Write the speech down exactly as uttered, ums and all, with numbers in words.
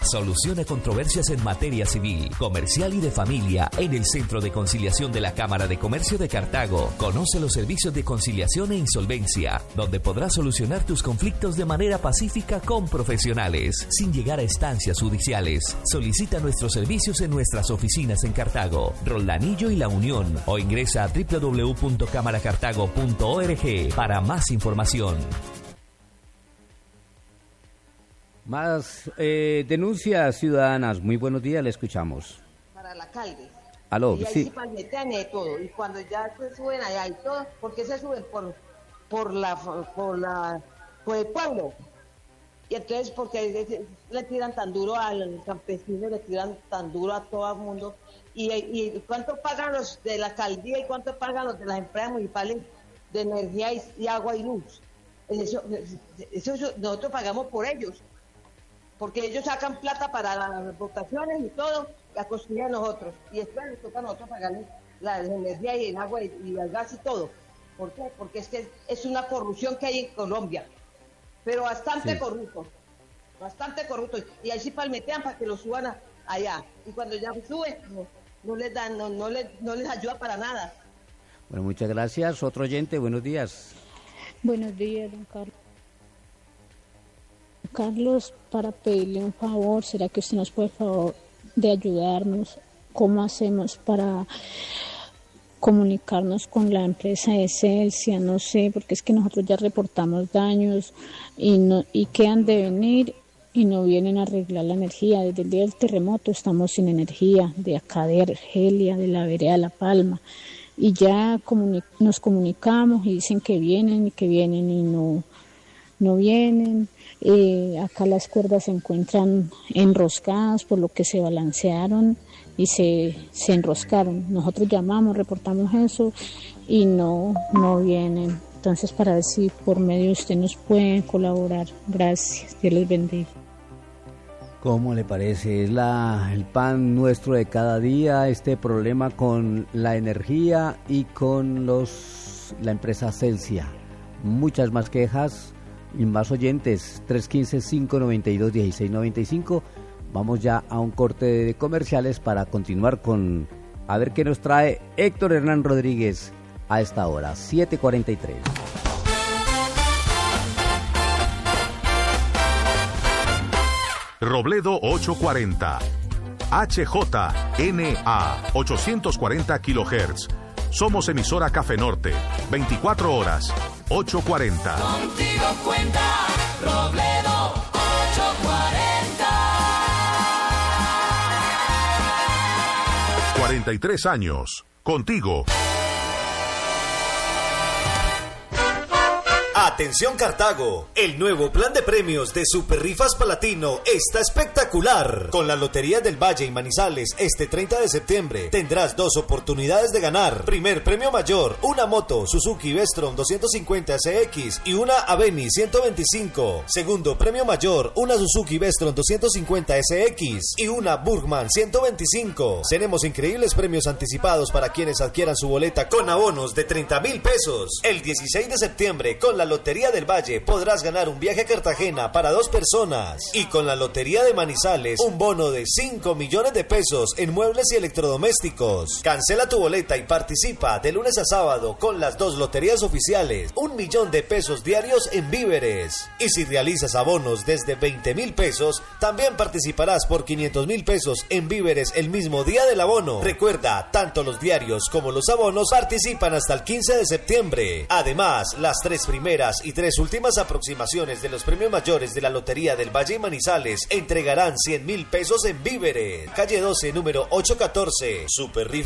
Soluciona controversias en materia civil, comercial y de familia en el Centro de Conciliación de la Cámara de Comercio de Cartago. Conoce los servicios de conciliación e insolvencia, donde podrás solucionar tus conflictos de manera pacífica con profesionales, sin llegar a instancias judiciales. Solicita nuestros servicios en nuestras oficinas en Cartago, Roldanillo y La Unión, o ingresa a doble u doble u doble u punto cámara cartago punto org para más información. Más eh, denuncias ciudadanas. Muy buenos días, le escuchamos. Para el alcalde. Aló, y ahí sí. sí palmetean y todo. Y cuando ya se suben allá y todo, ¿por qué se suben? Por, por la, por la, por el pueblo. Y entonces, porque le tiran tan duro al campesino, le tiran tan duro a todo el mundo. Y, y cuánto pagan los de la alcaldía y cuánto pagan los de las empresas municipales de energía y, y agua y luz. Eso, eso, eso nosotros pagamos por ellos. Porque ellos sacan plata para las votaciones y todo, la construyen a nosotros. Y después les toca a nosotros pagarles la, la energía y el agua y, y el gas y todo. ¿Por qué? Porque es que es una corrupción que hay en Colombia. Pero bastante sí. corrupto. Bastante corrupto. Y ahí sí palmetean para que lo suban a, allá. Y cuando ya suben, no, no les dan, no, no, les, no les ayuda para nada. Bueno, muchas gracias. Otro oyente, buenos días. Buenos días, don Carlos. Carlos, para pedirle un favor, ¿será que usted nos puede favor de ayudarnos? ¿Cómo hacemos para comunicarnos con la empresa de Celsia? No sé, porque es que nosotros ya reportamos daños y no y quedan de venir y no vienen a arreglar la energía. Desde el día del terremoto estamos sin energía, de acá de Argelia, de la vereda La Palma, y ya comuni- nos comunicamos y dicen que vienen y que vienen y no, no vienen. Eh, acá las cuerdas se encuentran enroscadas por lo que se balancearon y se, se enroscaron. Nosotros llamamos, reportamos eso y no, no vienen. Entonces, para ver si por medio de usted nos pueden colaborar. Gracias, Dios les bendiga. ¿Cómo le parece? Es la, el pan nuestro de cada día, este problema con la energía y con los la empresa Celsia. Muchas más quejas y más oyentes. Tres uno cinco, cinco nueve dos, uno seis nueve cinco. Vamos ya a un corte de comerciales para continuar con a ver qué nos trae Héctor Hernán Rodríguez a esta hora, siete cuarenta y tres. Robledo ochocientos cuarenta, H J N A ochocientos cuarenta kilohertz. Somos emisora Café Norte, veinticuatro horas, ochocientos cuarenta. Contigo cuenta Robledo ochocientos cuarenta. cuarenta y tres años, contigo. Atención Cartago, el nuevo plan de premios de Super Rifas Palatino está espectacular. Con la Lotería del Valle y Manizales este treinta de septiembre tendrás dos oportunidades de ganar. Primer premio mayor, una moto Suzuki Vestron doscientos cincuenta S X y una Aveni ciento veinticinco. Segundo premio mayor, una Suzuki Vestron doscientos cincuenta S X y una Burgman ciento veinticinco. Tenemos increíbles premios anticipados para quienes adquieran su boleta con abonos de treinta mil pesos. El dieciséis de septiembre con la Lotería del Valle podrás ganar un viaje a Cartagena para dos personas y con la Lotería de Manizales un bono de cinco millones de pesos en muebles y electrodomésticos. Cancela tu boleta y participa de lunes a sábado con las dos loterías oficiales, un millón de pesos diarios en víveres. Y si realizas abonos desde veinte mil pesos, también participarás por quinientos mil pesos en víveres el mismo día del abono. Recuerda, tanto los diarios como los abonos participan hasta el quince de septiembre. Además, las tres primeras y tres últimas aproximaciones de los premios mayores de la Lotería del Valle y Manizales entregarán cien mil pesos en víveres. Calle doce, número ochocientos catorce. Super Rifa